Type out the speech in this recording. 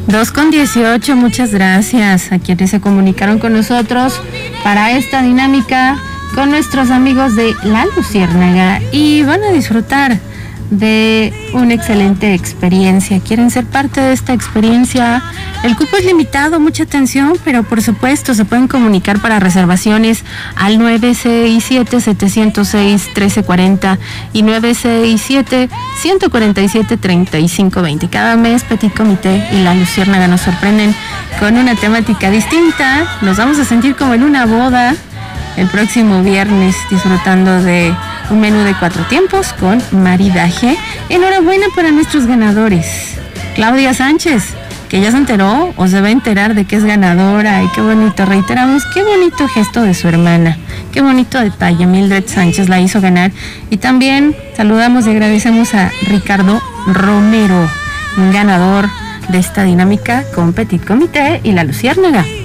2:18, muchas gracias a quienes se comunicaron con nosotros para esta dinámica con nuestros amigos de La Luciérnaga y van a disfrutar de una excelente experiencia. ¿Quieren ser parte de esta experiencia? El cupo es limitado, mucha atención, pero por supuesto se pueden comunicar para reservaciones al 967-706-1340 y 967-147-3520. Cada mes Petit Comité y La Luciérnaga nos sorprenden con una temática distinta. Nos vamos a sentir como en una boda el próximo viernes, disfrutando de un menú de 4 tiempos con maridaje. Enhorabuena para nuestros ganadores. Claudia Sánchez, que ya se enteró o se va a enterar de que es ganadora, y qué bonito, reiteramos, qué bonito gesto de su hermana, qué bonito detalle. Mildred Sánchez la hizo ganar. Y también saludamos y agradecemos a Ricardo Romero, ganador de esta dinámica con Petit Comité y La Luciérnaga.